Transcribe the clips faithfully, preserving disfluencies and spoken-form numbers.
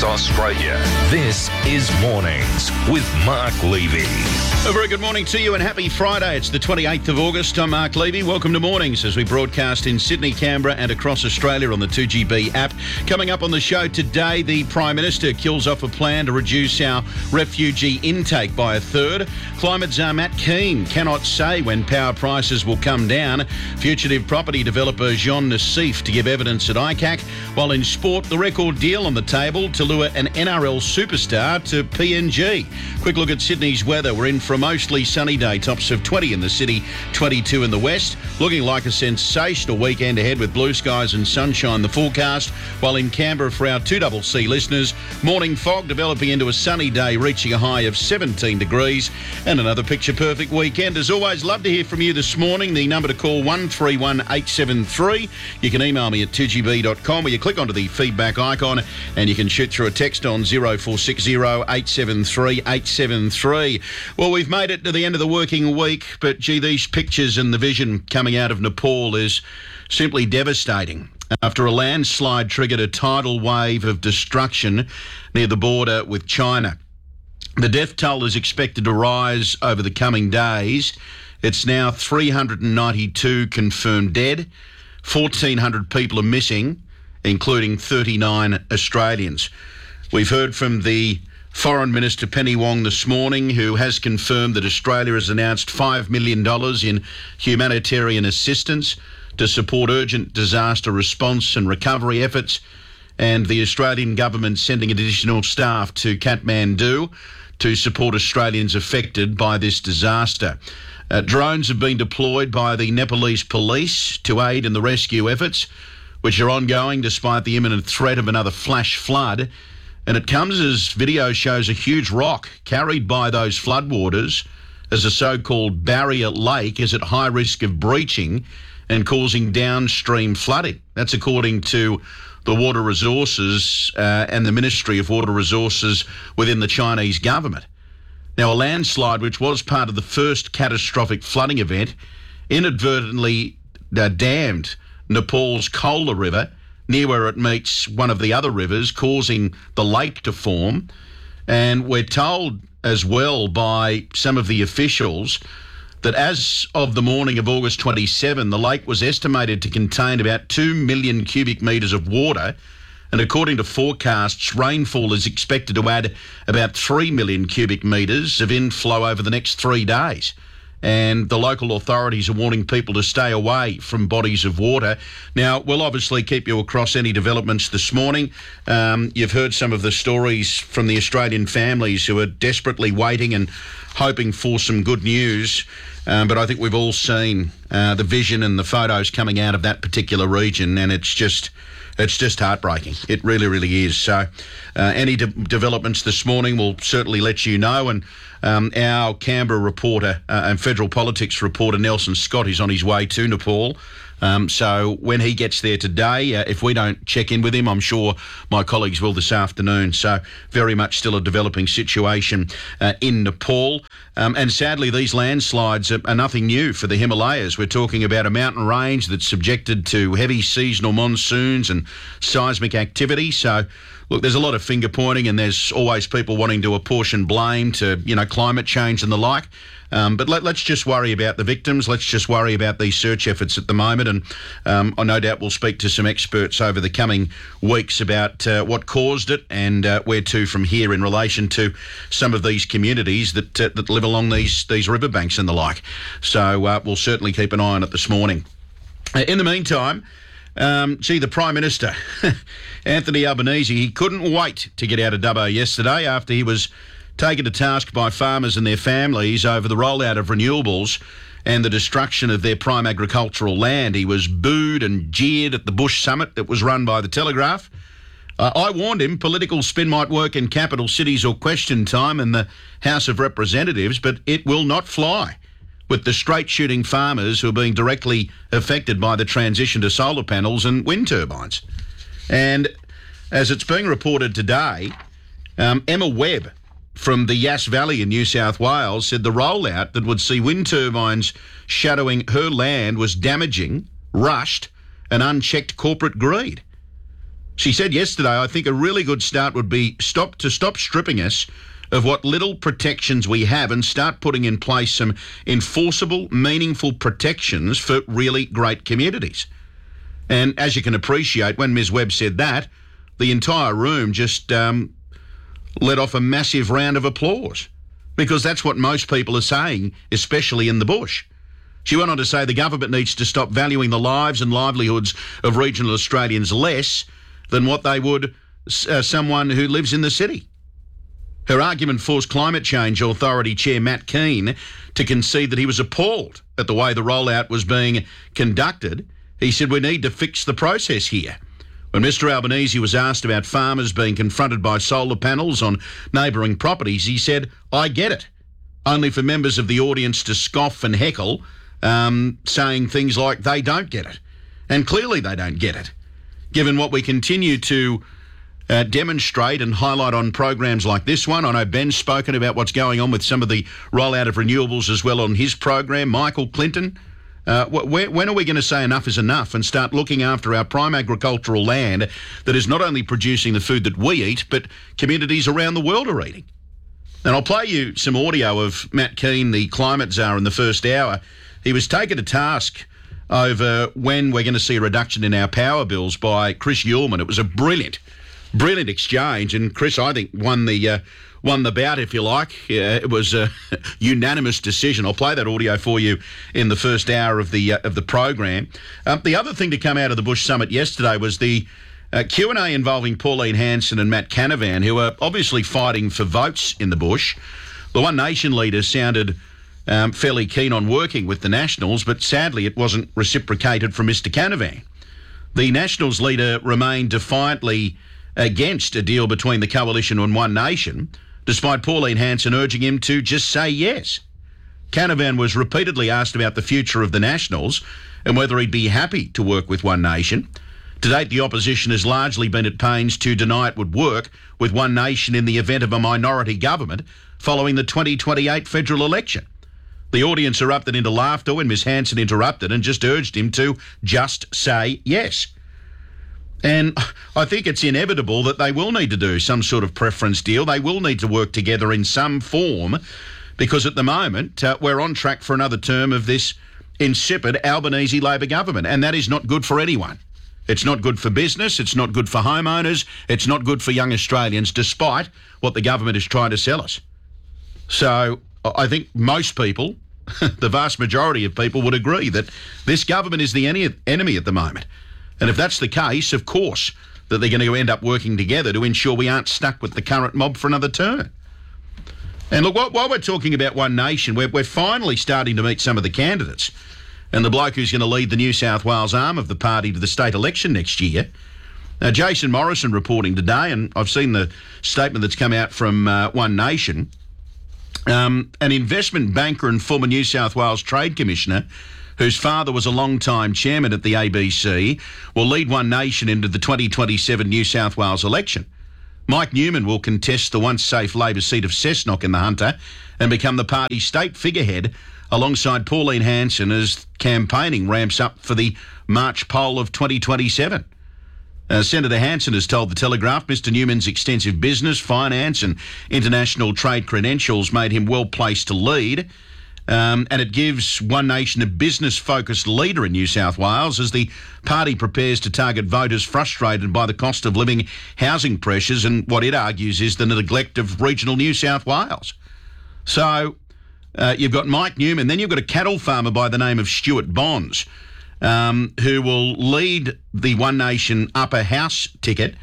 across Australia. This is Mornings with Mark Levy. A very good morning to you and happy Friday. It's the twenty-eighth of August. I'm Mark Levy. Welcome to Mornings as we broadcast in Sydney, Canberra and across Australia on the two G B app. Coming up on the show today, the Prime Minister kills off a plan to reduce our refugee intake by a third. Climate czar Matt Keane cannot say when power prices will come down. Fugitive property developer Jean Nassif to give evidence at I C A C. While in sport, the record deal on the table to lure an N R L superstar to P N G. Quick look at Sydney's weather. We're in for a mostly sunny day. Tops of twenty in the city, twenty-two in the west. Looking like a sensational weekend ahead with blue skies and sunshine, the forecast. While in Canberra for our two C C listeners, morning fog developing into a sunny day, reaching a high of seventeen degrees. And another picture-perfect weekend. As always, love to hear from you this morning. The number to call one three one eight seven three. You can email me at two g b dot com, where you click onto the feedback icon and you can shoot through a text on zero four six zero eight seven three eight seven three. Well, we've made it to the end of the working week, but gee, these pictures and the vision coming out of Nepal is simply devastating. After a landslide triggered a tidal wave of destruction near the border with China. The death toll is expected to rise over the coming days. It's now three hundred ninety-two confirmed dead. fourteen hundred people are missing, including thirty-nine Australians. We've heard from the Foreign Minister Penny Wong this morning, who has confirmed that Australia has announced five million dollars in humanitarian assistance to support urgent disaster response and recovery efforts, and the Australian government sending additional staff to Kathmandu to support Australians affected by this disaster. Uh, drones have been deployed by the Nepalese police to aid in the rescue efforts, which are ongoing despite the imminent threat of another flash flood. And it comes as video shows a huge rock carried by those floodwaters as a so-called barrier lake is at high risk of breaching and causing downstream flooding. That's according to the Water Resources uh, and the Ministry of Water Resources within the Chinese government. Now, a landslide, which was part of the first catastrophic flooding event, inadvertently uh, dammed Nepal's Kola River near where it meets one of the other rivers, causing the lake to form. And we're told as well by some of the officials that as of the morning of August twenty-seventh, the lake was estimated to contain about two million cubic metres of water. And according to forecasts, rainfall is expected to add about three million cubic metres of inflow over the next three days. And the local authorities are warning people to stay away from bodies of water. Now, we'll obviously keep you across any developments this morning. Um, you've heard some of the stories from the Australian families who are desperately waiting and hoping for some good news. Um, but I think we've all seen uh, the vision and the photos coming out of that particular region, and it's just... It's just heartbreaking. It really, really is. So uh, any de- developments this morning will certainly let you know. And um, our Canberra reporter uh, and federal politics reporter, Nelson Scott, is on his way to Nepal. Um, so when he gets there today, uh, if we don't check in with him, I'm sure my colleagues will this afternoon. So very much still a developing situation uh, in Nepal. Um, and sadly, these landslides are, are nothing new for the Himalayas. We're talking about a mountain range that's subjected to heavy seasonal monsoons and seismic activity. So, look, there's a lot of finger pointing, and there's always people wanting to apportion blame to, you know, climate change and the like. Um, but let, let's just worry about the victims. Let's just worry about these search efforts at the moment. And um, I no doubt we'll speak to some experts over the coming weeks about uh, what caused it and uh, where to from here in relation to some of these communities that uh, that live along these, these riverbanks and the like. So uh, we'll certainly keep an eye on it this morning. Uh, in the meantime, Um, gee, the Prime Minister, Anthony Albanese, he couldn't wait to get out of Dubbo yesterday after he was taken to task by farmers and their families over the rollout of renewables and the destruction of their prime agricultural land. He was booed and jeered at the Bush Summit that was run by the Telegraph. Uh, I warned him political spin might work in capital cities or question time in the House of Representatives, but it will not fly with the straight-shooting farmers who are being directly affected by the transition to solar panels and wind turbines. And as it's being reported today, um, Emma Webb from the Yass Valley in New South Wales said the rollout that would see wind turbines shadowing her land was damaging, rushed and unchecked corporate greed. She said yesterday, I think a really good start would be stop to stop stripping us of what little protections we have and start putting in place some enforceable, meaningful protections for really great communities. And as you can appreciate, when Miz Webb said that, the entire room just um, let off a massive round of applause, because that's what most people are saying, especially in the bush. She went on to say the government needs to stop valuing the lives and livelihoods of regional Australians less than what they would uh, someone who lives in the city. Her argument forced Climate Change Authority Chair Matt Keane to concede that he was appalled at the way the rollout was being conducted. He said, we need to fix the process here. When Mister Albanese was asked about farmers being confronted by solar panels on neighbouring properties, he said, I get it, only for members of the audience to scoff and heckle, um, saying things like they don't get it. And clearly they don't get it, given what we continue to uh, demonstrate and highlight on programs like this one. I know Ben's spoken about what's going on with some of the rollout of renewables as well on his program. Michael Clinton. Uh, wh- when are we going to say enough is enough and start looking after our prime agricultural land that is not only producing the food that we eat, but communities around the world are eating? And I'll play you some audio of Matt Keane, the climate czar, in the first hour. He was taken to task over when we're going to see a reduction in our power bills by Chris Uhlmann. It was a brilliant, brilliant exchange, and Chris, I think, won the uh, won the bout, if you like. Yeah, it was a unanimous decision. I'll play that audio for you in the first hour of the uh, of the program. Um, the other thing to come out of the Bush Summit yesterday was the uh, Q and A involving Pauline Hanson and Matt Canavan, who are obviously fighting for votes in the bush. The One Nation leader sounded um, fairly keen on working with the Nationals, but sadly it wasn't reciprocated from Mister Canavan. The Nationals leader remained defiantly against a deal between the Coalition and One Nation, despite Pauline Hanson urging him to just say yes. Canavan was repeatedly asked about the future of the Nationals and whether he'd be happy to work with One Nation. To date, the opposition has largely been at pains to deny it would work with One Nation in the event of a minority government following the twenty twenty-eight federal election. The audience erupted into laughter when Miz Hanson interrupted and just urged him to just say yes. And I think it's inevitable that they will need to do some sort of preference deal. They will need to work together in some form, because at the moment uh, we're on track for another term of this insipid Albanese Labor government, and that is not good for anyone. It's not good for business, it's not good for homeowners, it's not good for young Australians, despite what the government is trying to sell us. So I think most people, the vast majority of people, would agree that this government is the enemy at the moment. And if that's the case, of course, that they're going to end up working together to ensure we aren't stuck with the current mob for another term. And look, while we're talking about One Nation, we're, we're finally starting to meet some of the candidates. And the bloke who's going to lead the New South Wales arm of the party to the state election next year. Now, Jason Morrison reporting today, and I've seen the statement that's come out from uh, One Nation. Um, an investment banker and former New South Wales Trade Commissioner, whose father was a long-time chairman at the A B C, will lead One Nation into the twenty twenty-seven New South Wales election. Mike Newman will contest the once-safe Labor seat of Cessnock in the Hunter and become the party's state figurehead alongside Pauline Hanson as campaigning ramps up for the March poll of twenty twenty-seven. Uh, Senator Hanson has told The Telegraph Mister Newman's extensive business, finance and international trade credentials made him well-placed to lead. Um, and it gives One Nation a business-focused leader in New South Wales as the party prepares to target voters frustrated by the cost of living, housing pressures, and what it argues is the neglect of regional New South Wales. So uh, you've got Mike Newman, then you've got a cattle farmer by the name of Stuart Bonds, um, who will lead the One Nation upper house ticket.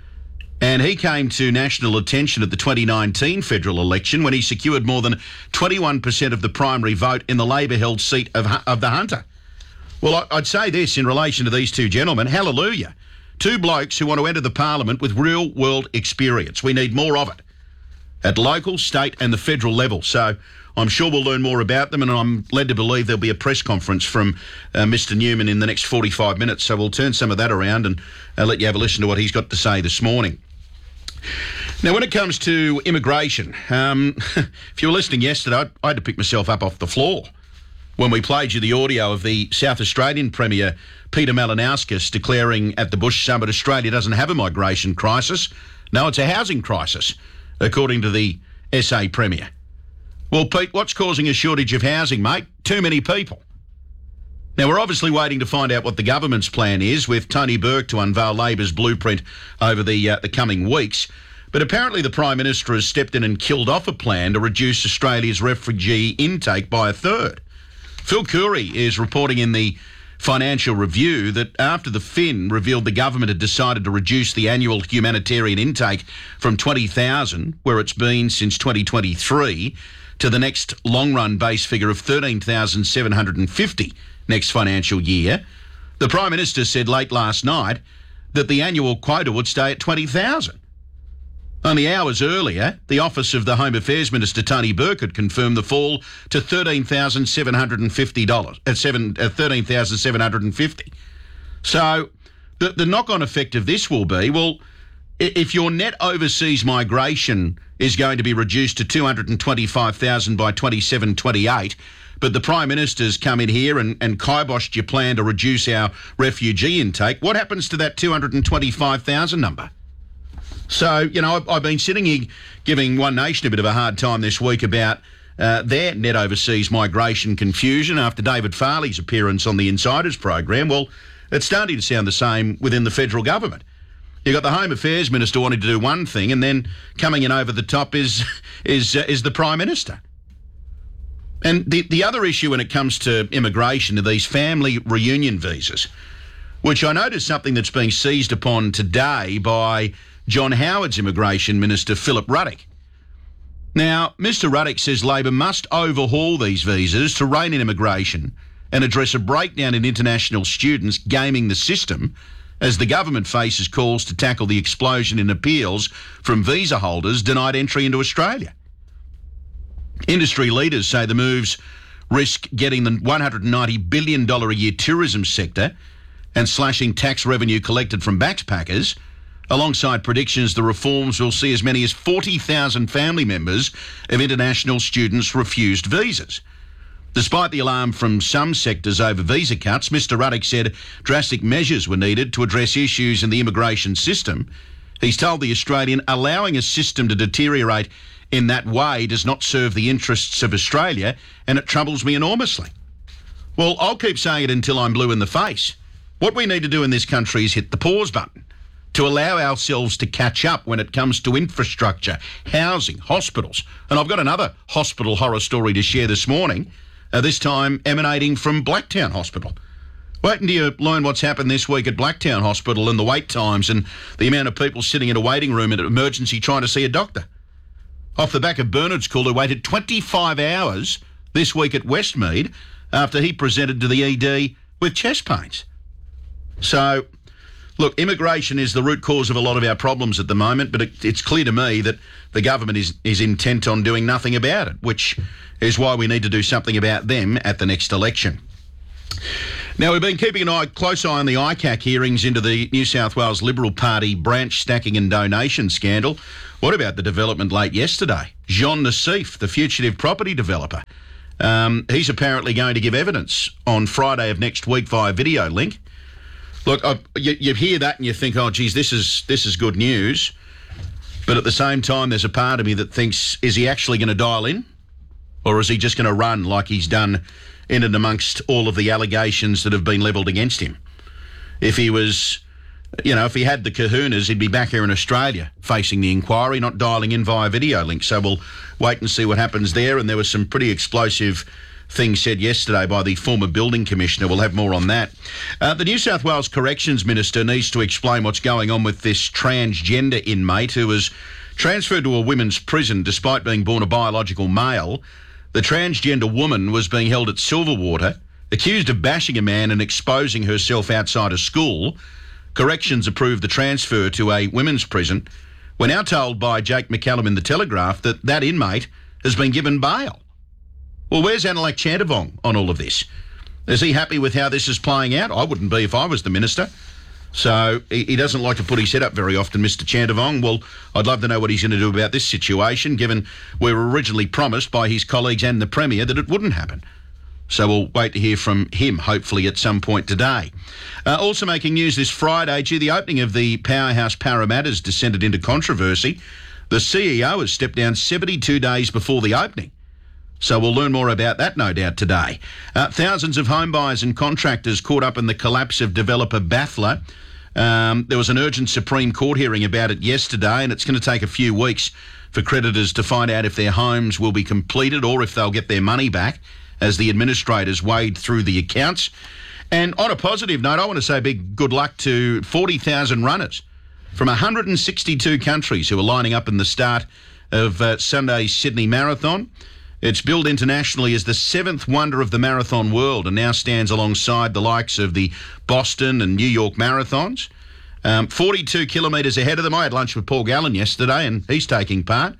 And he came to national attention at the twenty nineteen federal election when he secured more than twenty-one percent of the primary vote in the Labor-held seat of, of the Hunter. Well, I'd say this in relation to these two gentlemen. Hallelujah. Two blokes who want to enter the parliament with real-world experience. We need more of it at local, state and the federal level. So I'm sure we'll learn more about them, and I'm led to believe there'll be a press conference from uh, Mister Newman in the next forty-five minutes. So we'll turn some of that around and uh, let you have a listen to what he's got to say this morning. Now, when it comes to immigration, um, if you were listening yesterday, I, I had to pick myself up off the floor when we played you the audio of the South Australian Premier, Peter Malinauskas, declaring at the Bush Summit Australia doesn't have a migration crisis. No, it's a housing crisis, according to the S A Premier. Well, Pete, what's causing a shortage of housing, mate? Too many people. Now, we're obviously waiting to find out what the government's plan is, with Tony Burke to unveil Labor's blueprint over the uh, the coming weeks. But apparently the Prime Minister has stepped in and killed off a plan to reduce Australia's refugee intake by a third. Phil Coorey is reporting in the Financial Review that after the Fin revealed the government had decided to reduce the annual humanitarian intake from twenty thousand, where it's been since twenty twenty-three, to the next long-run base figure of thirteen thousand seven hundred fifty next financial year, the Prime Minister said late last night that the annual quota would stay at twenty thousand. Only hours earlier, the Office of the Home Affairs Minister, Tony Burke, had confirmed the fall to thirteen thousand seven hundred fifty dollars, at seven, uh, thirteen thousand seven hundred fifty. So the, the knock-on effect of this will be, well, if your net overseas migration is going to be reduced to two hundred twenty-five thousand by twenty-seven twenty-eight, but the Prime Minister's come in here and, and kiboshed your plan to reduce our refugee intake, what happens to that two hundred twenty-five thousand number? So, you know, I've, I've been sitting here giving One Nation a bit of a hard time this week about uh, their net overseas migration confusion after David Farley's appearance on the Insiders program. Well, it's starting to sound the same within the federal government. You've got the Home Affairs Minister wanting to do one thing, and then coming in over the top is is uh, is the Prime Minister. And the, the other issue when it comes to immigration are these family reunion visas, which I note is something that's being seized upon today by John Howard's Immigration Minister, Philip Ruddock. Now, Mister Ruddock says Labor must overhaul these visas to rein in immigration and address a breakdown in international students gaming the system as the government faces calls to tackle the explosion in appeals from visa holders denied entry into Australia. Industry leaders say the moves risk getting the one hundred ninety billion dollars a year tourism sector and slashing tax revenue collected from backpackers. Alongside predictions, the reforms will see as many as forty thousand family members of international students refused visas. Despite the alarm from some sectors over visa cuts, Mister Ruddock said drastic measures were needed to address issues in the immigration system. He's told The Australian allowing a system to deteriorate in that way does not serve the interests of Australia, and it troubles me enormously. Well, I'll keep saying it until I'm blue in the face. What we need to do in this country is hit the pause button to allow ourselves to catch up when it comes to infrastructure, housing, hospitals. And I've got another hospital horror story to share this morning, uh, this time emanating from Blacktown Hospital. Wait until you learn what's happened this week at Blacktown Hospital and the wait times and the amount of people sitting in a waiting room at an emergency trying to see a doctor. Off the back of Bernard's call, who waited twenty-five hours this week at Westmead after he presented to the E D with chest pains. So, look, immigration is the root cause of a lot of our problems at the moment, but it, it's clear to me that the government is, is intent on doing nothing about it, which is why we need to do something about them at the next election. Now, we've been keeping an eye, close eye on the I C A C hearings into the New South Wales Liberal Party branch stacking and donation scandal. What about the development late yesterday? Jean Nassif, the fugitive property developer. Um, he's apparently going to give evidence on Friday of next week via video link. Look, I, you, you hear that and you think, oh, geez, this is this is good news. But at the same time, there's a part of me that thinks, is he actually going to dial in? Or is he just going to run like he's done in and amongst all of the allegations that have been levelled against him? If he was, you know, if he had the kahunas, he'd be back here in Australia facing the inquiry, not dialing in via video link. So we'll wait and see what happens there. And there was some pretty explosive things said yesterday by the former building commissioner. We'll have more on that. Uh, the New South Wales Corrections Minister needs to explain what's going on with this transgender inmate who was transferred to a women's prison despite being born a biological male. The transgender woman was being held at Silverwater, accused of bashing a man and exposing herself outside a school. Corrections approved the transfer to a women's prison. We're now told by Jake McCallum in The Telegraph that that inmate has been given bail. Well, where's Analak Chantavong on all of this? Is he happy with how this is playing out? I wouldn't be if I was the minister. So he, he doesn't like to put his head up very often, Mister Chantavong. Well, I'd love to know what he's going to do about this situation, given we were originally promised by his colleagues and the Premier that it wouldn't happen. So we'll wait to hear from him, hopefully at some point today. Uh, also making news this Friday, gee, the opening of the powerhouse Parramatta's descended into controversy. The C E O has stepped down seventy-two days before the opening. So we'll learn more about that, no doubt, today. Uh, thousands of home buyers and contractors caught up in the collapse of developer Baffler. Um, there was an urgent Supreme Court hearing about it yesterday, and it's going to take a few weeks for creditors to find out if their homes will be completed or if they'll get their money back as the administrators wade through the accounts. And on a positive note, I want to say big good luck to forty thousand runners from one hundred sixty-two countries who are lining up in the start of uh, Sunday's Sydney Marathon. It's billed internationally as the seventh wonder of the marathon world and now stands alongside the likes of the Boston and New York marathons. Um, forty-two kilometres ahead of them. I had lunch with Paul Gallen yesterday and he's taking part.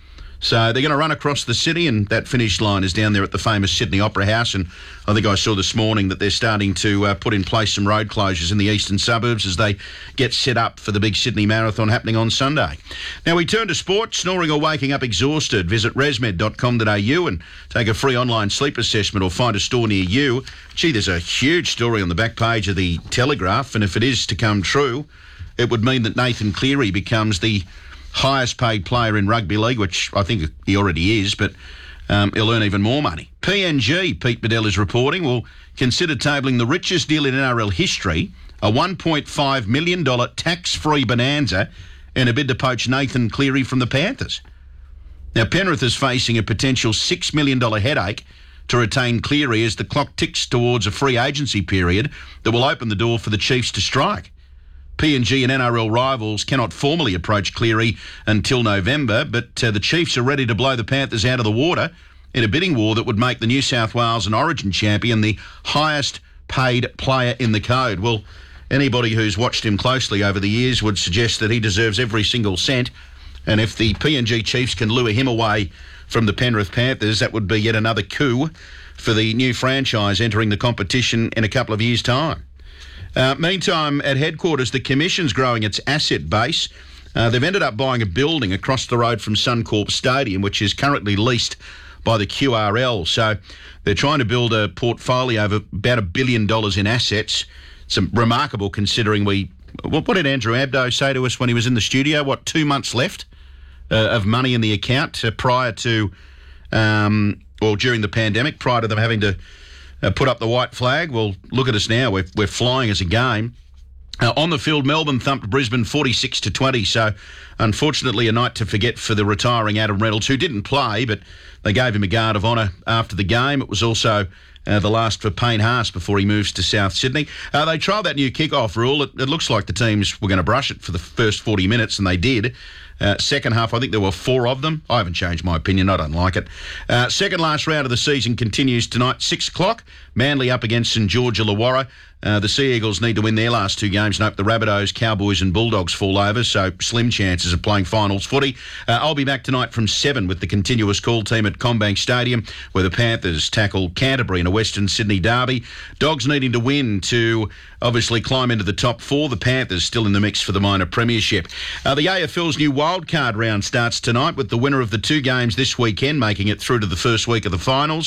So they're going to run across the city, and that finish line is down there at the famous Sydney Opera House. And I think I saw this morning that they're starting to uh, put in place some road closures in the eastern suburbs as they get set up for the big Sydney Marathon happening on Sunday. Now we turn to sport. Snoring or waking up exhausted? Visit resmed dot com dot a u and take a free online sleep assessment or find a store near you. Gee, there's a huge story on the back page of the Telegraph, and if it is to come true, it would mean that Nathan Cleary becomes the highest paid player in rugby league, which I think he already is, but um, he'll earn even more money. P N G, Pete Bedell is reporting, will consider tabling the richest deal in N R L history, a one point five million dollars tax-free bonanza in a bid to poach Nathan Cleary from the Panthers. Now, Penrith is facing a potential six million dollars headache to retain Cleary as the clock ticks towards a free agency period that will open the door for the Chiefs to strike. P N G and N R L rivals cannot formally approach Cleary until November, but uh, the Chiefs are ready to blow the Panthers out of the water in a bidding war that would make the New South Wales and Origin champion the highest paid player in the code. Well, anybody who's watched him closely over the years would suggest that he deserves every single cent, and if the P N G Chiefs can lure him away from the Penrith Panthers, that would be yet another coup for the new franchise entering the competition in a couple of years' time. Uh, meantime, at headquarters, the Commission's growing its asset base. Uh, they've ended up buying a building across the road from Suncorp Stadium, which is currently leased by the Q R L. So they're trying to build a portfolio of about a billion dollars in assets. It's remarkable considering we... What did Andrew Abdo say to us when he was in the studio? What, two months left uh, of money in the account uh, prior to... Um, or during the pandemic, prior to them having to... Uh, put up the white flag. Well, look at us now. We're, we're flying as a game. Uh, on the field, Melbourne thumped Brisbane forty-six to twenty. So, unfortunately, a night to forget for the retiring Adam Reynolds, who didn't play, but they gave him a guard of honour after the game. It was also uh, the last for Payne Haas before he moves to South Sydney. Uh, they trialled that new kick-off rule. It, it looks like the teams were going to brush it for the first forty minutes, and they did. Uh, second half, I think there were four of them. I haven't changed my opinion. I don't like it. Uh, second last round of the season continues tonight, six o'clock. Manly up against St George Illawarra. Uh, the Sea Eagles need to win their last two games and hope the Rabbitohs, Cowboys and Bulldogs fall over, so slim chances of playing finals footy. Uh, I'll be back tonight from seven with the continuous call team at Combank Stadium, where the Panthers tackle Canterbury in a Western Sydney derby. Dogs needing to win to obviously climb into the top four. The Panthers still in the mix for the minor premiership. Uh, the A F L's new wildcard round starts tonight with the winner of the two games this weekend making it through to the first week of the finals.